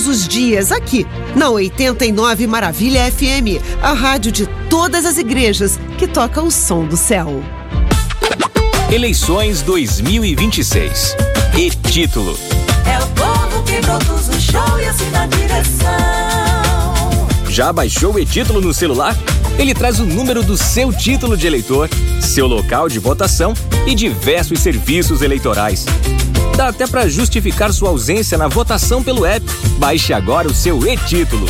todos os dias aqui na 89 Maravilha FM, a rádio de todas as igrejas que toca o som do céu. Eleições 2026. E título: é o povo que produz o show e assina a direção. Já baixou o e-título no celular? Ele traz o número do seu título de eleitor, seu local de votação e diversos serviços eleitorais. Dá até para justificar sua ausência na votação pelo app. Baixe agora o seu e-título.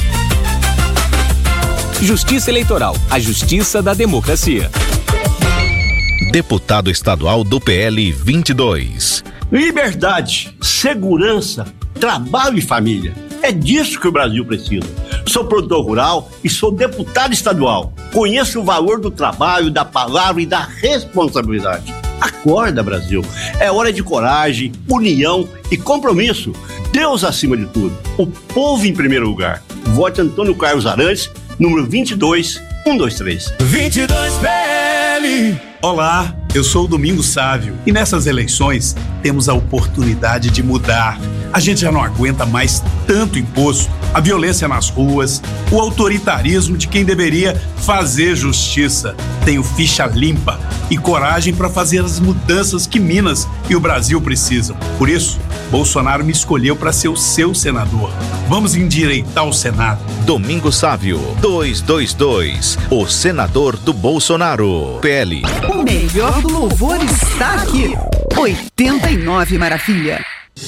Justiça Eleitoral, a justiça da democracia. Deputado estadual do PL 22. Liberdade, segurança, trabalho e família. É disso que o Brasil precisa. Sou produtor rural e sou deputado estadual. Conheço o valor do trabalho, da palavra e da responsabilidade. Acorda, Brasil. É hora de coragem, união e compromisso. Deus acima de tudo. O povo em primeiro lugar. Vote Antônio Carlos Arantes, número 22123. 22 PL. Olá, eu sou o Domingos Sávio e nessas eleições temos a oportunidade de mudar. A gente já não aguenta mais tanto imposto, a violência nas ruas, o autoritarismo de quem deveria fazer justiça. Tenho ficha limpa e coragem para fazer as mudanças que Minas e o Brasil precisam. Por isso, Bolsonaro me escolheu para ser o seu senador. Vamos endireitar o Senado. Domingos Sávio, 222, o senador do Bolsonaro. PL. O melhor do louvor está aqui. 89 Maravilha.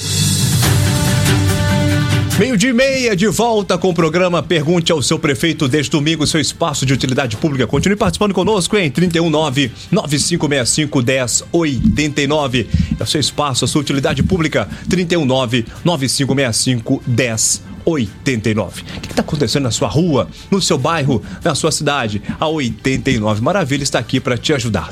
12:30, de volta com o programa Pergunte ao Seu Prefeito. Desde domingo, seu espaço de utilidade pública. Continue participando conosco em 319-9565-1089. É o seu espaço, a sua utilidade pública. 319-9565-1089. O que está acontecendo na sua rua, no seu bairro, na sua cidade? A 89 Maravilha está aqui para te ajudar.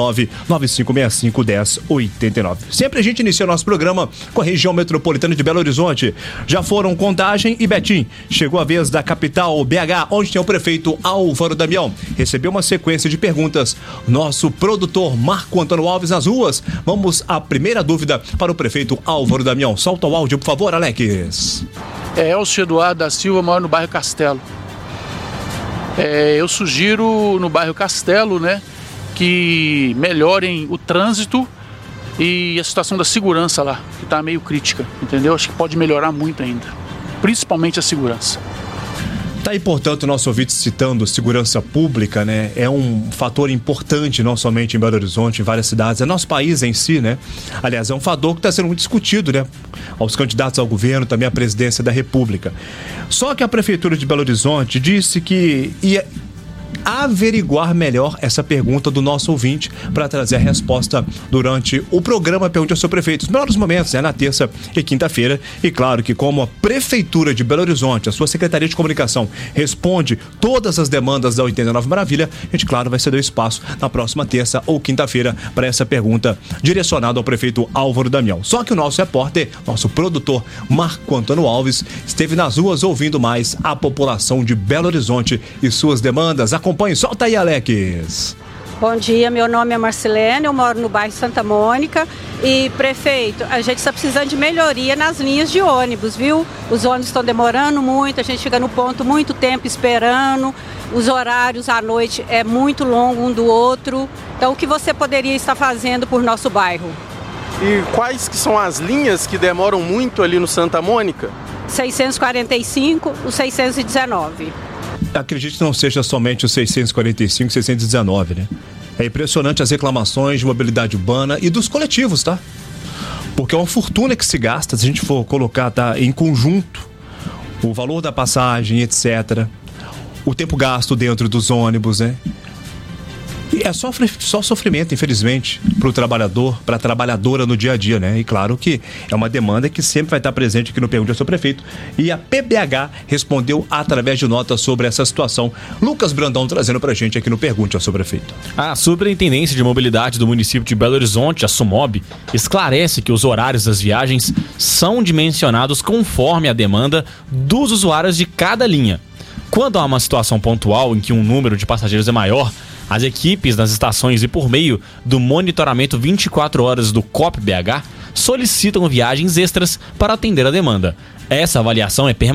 319-9565-1089. Sempre a gente inicia o nosso programa com a região metropolitana de Belo Horizonte. Já foram Contagem e Betim. Chegou a vez da capital, BH, onde tem o prefeito Álvaro Damião. Recebeu uma sequência de perguntas. Nosso produtor Marco Antônio Alves nas ruas. Vamos à primeira dúvida para o prefeito Álvaro Damião. Solta o áudio, por favor, Alex. Elcio Eduardo da Silva, moro no bairro Castelo. Eu sugiro no bairro Castelo, que melhorem o trânsito e a situação da segurança lá, que está meio crítica, entendeu? Acho que pode melhorar muito ainda, principalmente a segurança. Tá aí, portanto, o nosso ouvinte citando segurança pública, é um fator importante, não somente em Belo Horizonte, em várias cidades, é nosso país em si, Aliás, é um fator que está sendo muito discutido, aos candidatos ao governo, também à presidência da República. Só que a Prefeitura de Belo Horizonte disse que ia averiguar melhor essa pergunta do nosso ouvinte para trazer a resposta durante o programa Pergunte ao Seu Prefeito. Os melhores momentos, na terça e quinta-feira. E claro que como a Prefeitura de Belo Horizonte, a sua Secretaria de Comunicação, responde todas as demandas da 89 Maravilha, a gente, claro, vai ceder o espaço na próxima terça ou quinta-feira para essa pergunta direcionada ao prefeito Álvaro Damião. Só que o nosso repórter, nosso produtor Marco Antônio Alves, esteve nas ruas ouvindo mais a população de Belo Horizonte e suas demandas. Acompanhe, solta aí, Alex. Bom dia, meu nome é Marcelene, eu moro no bairro Santa Mônica. E, prefeito, a gente está precisando de melhoria nas linhas de ônibus, viu? Os ônibus estão demorando muito, a gente fica no ponto muito tempo esperando, os horários à noite é muito longo um do outro. Então, o que você poderia estar fazendo por nosso bairro? E quais que são as linhas que demoram muito ali no Santa Mônica? 645, o 619. Acredito que não seja somente o 645 e 619, É impressionante as reclamações de mobilidade urbana e dos coletivos, tá? Porque é uma fortuna que se gasta, se a gente for colocar, em conjunto, o valor da passagem, etc. O tempo gasto dentro dos ônibus, E é só sofrimento, infelizmente, para o trabalhador, para a trabalhadora no dia a dia, E claro que é uma demanda que sempre vai estar presente aqui no Pergunte ao Seu Prefeito. E a PBH respondeu através de notas sobre essa situação. Lucas Brandão trazendo pra gente aqui no Pergunte ao Seu Prefeito. A Superintendência de Mobilidade do município de Belo Horizonte, a SUMOB, esclarece que os horários das viagens são dimensionados conforme a demanda dos usuários de cada linha. Quando há uma situação pontual em que um número de passageiros é maior, as equipes nas estações e por meio do monitoramento 24 horas do COP BH solicitam viagens extras para atender a demanda. Essa avaliação é permanente